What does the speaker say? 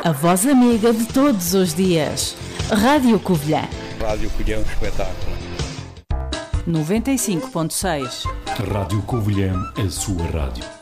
A voz amiga de todos os dias. Rádio Covilhã. Rádio Covilhã é um espetáculo. 95.6. Rádio Covilhã, a sua rádio.